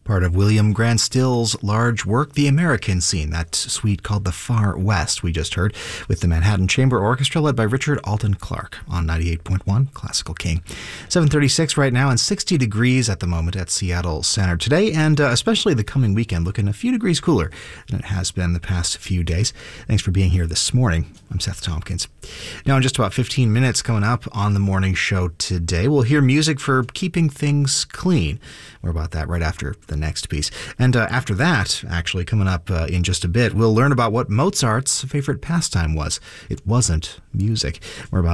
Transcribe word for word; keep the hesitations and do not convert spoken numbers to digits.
part of William Grant Still's large work, The American Scene, that suite called The Far West we just heard, with the Manhattan Chamber Orchestra led by Richard Alden Clark on ninety-eight point one Classical King. seven thirty-six right now and sixty degrees at the moment at Seattle Center today, and uh, especially the coming weekend looking a few degrees cooler than it has been the past few days. Thanks for being here this morning. I'm Seth Tompkins. Now in just about fifteen minutes coming up on the morning show today, we'll hear music for keeping things clean. More about that right after the next piece. And uh, after that, actually coming up uh, in just a bit, we'll learn about what Mozart's favorite pastime was. It wasn't music. More about